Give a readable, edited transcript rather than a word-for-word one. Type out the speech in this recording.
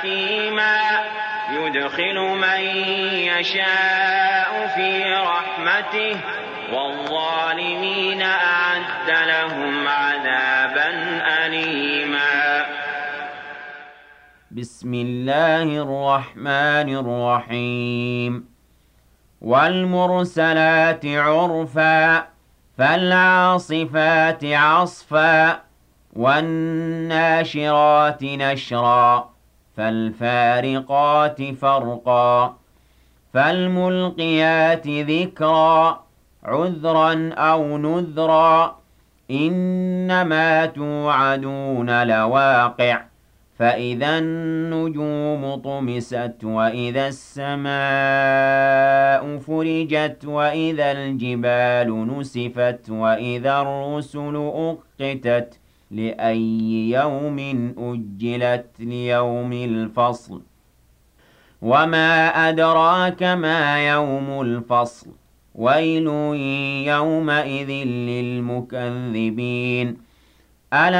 حكيما يدخل من يشاء في رحمته والظالمين أعد لهم عذابا أليما. بسم الله الرحمن الرحيم. والمرسلات عرفا فالعاصفات عصفا والناشرات نشرا فالفارقات فرقا فالملقيات ذكرا عذرا أو نذرا إنما توعدون لواقع فإذا النجوم طمست وإذا السماء فرجت وإذا الجبال نسفت وإذا الرسل أقتت لأي يوم أجلت ليوم الفصل وما أدراك ما يوم الفصل ويل يومئذ للمكذبين. ألم